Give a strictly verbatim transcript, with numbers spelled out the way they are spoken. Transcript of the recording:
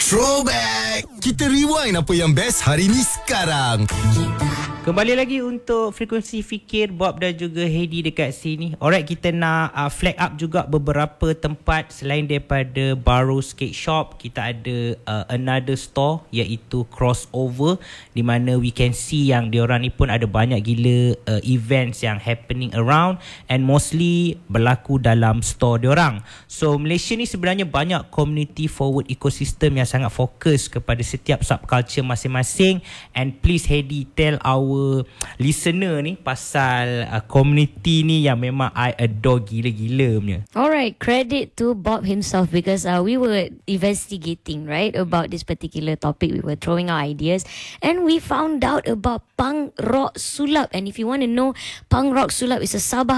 Throwback. Kita rewind apa yang best hari ni sekarang. Kembali lagi untuk Frekuensi Fikir, Bob dan juga Heidi dekat sini. Alright, kita nak uh, flag up juga beberapa tempat selain daripada Barrow Skate Shop. Kita ada uh, another store iaitu Crossover, di mana we can see yang diorang ni pun ada banyak gila uh, events yang happening around and mostly berlaku dalam store diorang. So Malaysia ni sebenarnya banyak community forward ecosystem yang sangat fokus kepada setiap subculture masing-masing. And please Heidi, tell our listener ni pasal uh, community ni yang memang I adore gila-gila punya. Alright, credit to Bob himself because uh, we were investigating, right, about this particular topic. We were throwing our ideas and we found out about Punk Rock Sulap. And if you want to know, Punk Rock Sulap is a Sabah